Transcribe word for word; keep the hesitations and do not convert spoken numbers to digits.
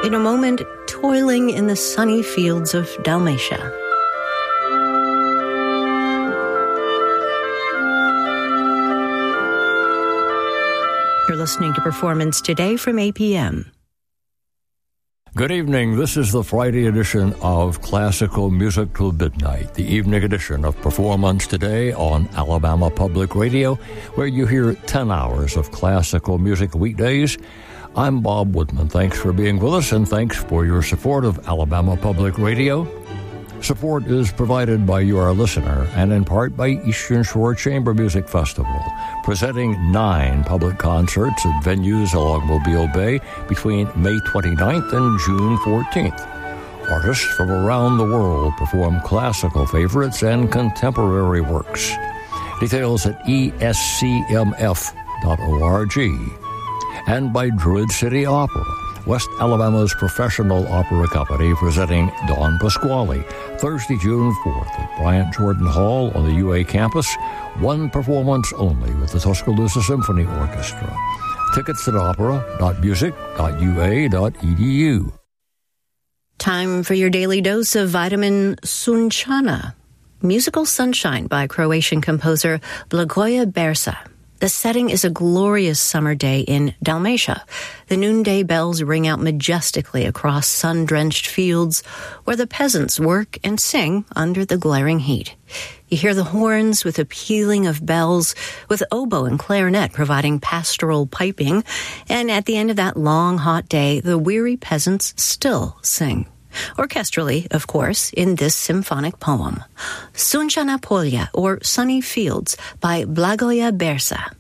in a moment toiling in the sunny fields of Dalmatia. You're listening to Performance Today from A P M. Good evening. This is the Friday edition of Classical Music Till Midnight, the evening edition of Performance Today on Alabama Public Radio, where you hear ten hours of classical music weekdays. I'm Bob Woodman. Thanks for being with us, and thanks for your support of Alabama Public Radio. Support is provided by you, our listener, and in part by Eastern Shore Chamber Music Festival, presenting nine public concerts at venues along Mobile Bay between May twenty-ninth and June fourteenth. Artists from around the world perform classical favorites and contemporary works. Details at E S C M F dot org. And by Druid City Opera, West Alabama's professional opera company, presenting Don Pasquale, Thursday, June fourth at Bryant Jordan Hall on the U A campus. One performance only with the Tuscaloosa Symphony Orchestra. Tickets at opera dot music dot U A dot E D U. Time for your daily dose of vitamin Sunčana, Musical Sunshine by Croatian composer Blagoje Bersa. The setting is a glorious summer day in Dalmatia. The noonday bells ring out majestically across sun-drenched fields where the peasants work and sing under the glaring heat. You hear the horns with a pealing of bells, with oboe and clarinet providing pastoral piping, and at the end of that long, hot day, the weary peasants still sing. Orchestrally, of course, in this symphonic poem. Sunčana Polja, or Sunny Fields, by Blagoje Bersa.